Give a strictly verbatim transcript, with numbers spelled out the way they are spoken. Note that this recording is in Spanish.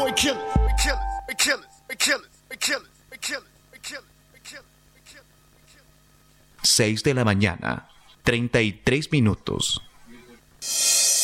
boy killers, we killers, we killers, we killers, we killers, we killers, we killers, we killers, we killers, we killers. seis de la mañana, treinta y tres minutos.